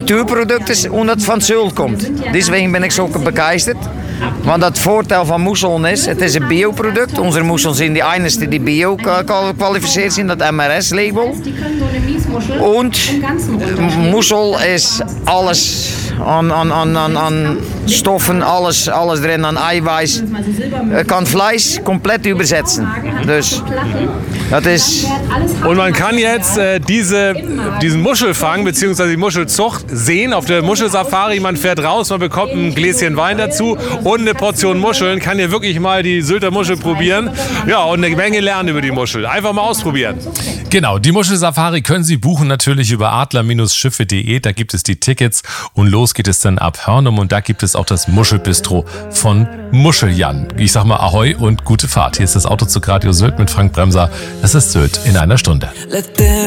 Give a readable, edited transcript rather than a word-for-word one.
Naturprodukt ist und das von Sylt kommt. Deswegen bin ich so begeistert. Want het voordeel van Moeseln is, het is een bioproduct. Onze Moeseln zijn die enigste die bio kwalificeerd zijn, dat MRS-label. En Moesel is alles aan stoffen, alles drin, aan eiweiß. Kan Fleisch komplett übersetzen. Dus dat is... Und man kann jetzt diesen Muschelfang bzw. die Muschelzucht sehen auf der Muschelsafari. Man fährt raus, man bekommt ein Gläschen Wein dazu und eine Portion Muscheln. Kann hier wirklich mal die Sylter Muschel probieren. Ja, und eine Menge lernen über die Muschel. Einfach mal ausprobieren. Genau, die Muschelsafari können Sie buchen natürlich über adler-schiffe.de. Da gibt es die Tickets und los geht es dann ab Hörnum. Und da gibt es auch das Muschelbistro von Muscheljan. Ich sag mal Ahoi und gute Fahrt. Hier ist das Autozug Radio Sylt mit Frank Bremser. Das ist Sylt in einer Stunde.